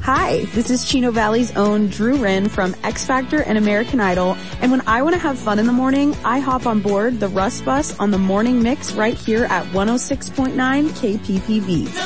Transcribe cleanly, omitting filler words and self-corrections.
Hi, this is Chino Valley's own Drew Wren from X Factor and American Idol, and when I want to have fun in the morning, I hop on board the Russ Bus on the Morning Mix right here at 106.9 KPPV.